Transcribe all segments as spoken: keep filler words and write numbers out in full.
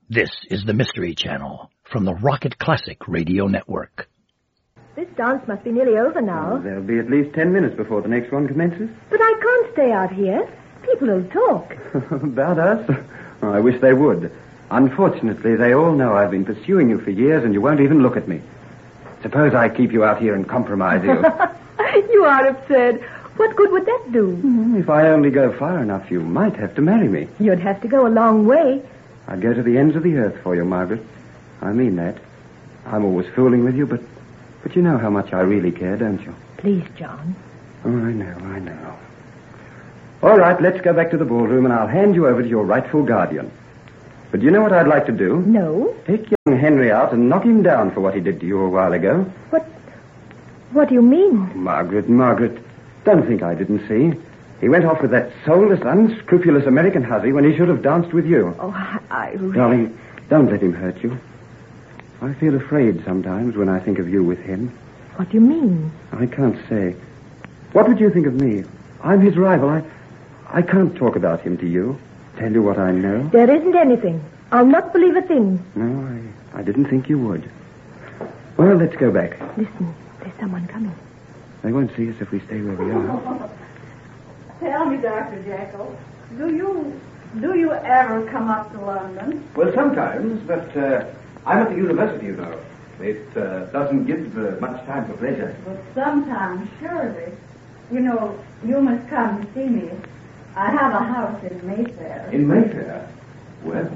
This is the Mystery Channel from the Rocket Classic Radio Network. This dance must be nearly over now. Well, there'll be at least ten minutes before the next one commences. But I can't stay out here. People will talk. About us? Oh, I wish they would. Unfortunately, they all know I've been pursuing you for years and you won't even look at me. Suppose I keep you out here and compromise you. You are absurd. What good would that do? Mm, if I only go far enough, you might have to marry me. You'd have to go a long way. I'd go to the ends of the earth for you, Margaret. I mean that. I'm always fooling with you, but but you know how much I really care, don't you? Please, John. Oh, I know, I know. All right, let's go back to the ballroom and I'll hand you over to your rightful guardian. But do you know what I'd like to do? No. Take young Henry out and knock him down for what he did to you a while ago. What... What do you mean? Margaret, Margaret, don't think I didn't see. He went off with that soulless, unscrupulous American hussy when he should have danced with you. Oh, I... Darling, don't let him hurt you. I feel afraid sometimes when I think of you with him. What do you mean? I can't say. What would you think of me? I'm his rival. I, I can't talk about him to you. Tell you what I know. There isn't anything. I'll not believe a thing. No, I, I didn't think you would. Well, let's go back. Listen, there's someone coming. They won't see us if we stay where we are. Tell me, Doctor Jekyll, do you do you ever come up to London? Well, sometimes, but uh, I'm at the university, you know. It uh, doesn't give uh, much time for pleasure. But sometimes, surely. You know, you must come to see me. I have a house in Mayfair. In Mayfair? Well,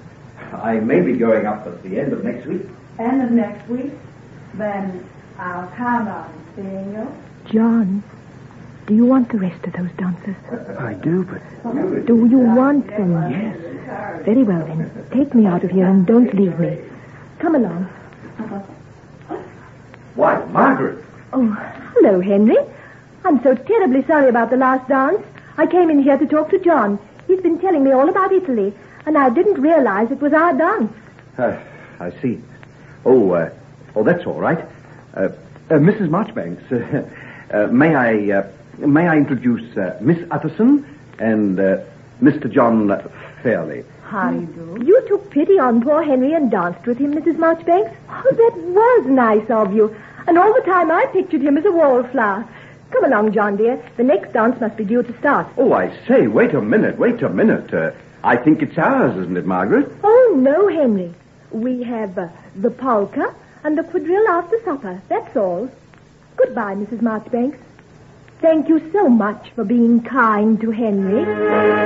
I may be going up at the end of next week. End of next week? Then I'll count on seeing you. John, do you want the rest of those dancers? I do, but... Do you want them? Yes. Very well, then. Take me out of here and don't leave me. Come along. Why, Margaret! Oh, hello, Henry. I'm so terribly sorry about the last dance. I came in here to talk to John. He's been telling me all about Italy, and I didn't realize it was our dance. Uh, I see. Oh, uh, oh, that's all right. Uh, uh, Missus Marchbanks, uh, uh, may I uh, may I introduce uh, Miss Utterson and uh, Mister John Fairley? How do you do? You took pity on poor Henry and danced with him, Missus Marchbanks. Oh, that was nice of you. And all the time I pictured him as a wallflower. Come along, John, dear. The next dance must be due to start. Oh, I say, wait a minute, wait a minute. Uh, I think it's ours, isn't it, Margaret? Oh, no, Henry. We have uh, the polka and the quadrille after supper. That's all. Goodbye, Missus Marchbanks. Thank you so much for being kind to Henry.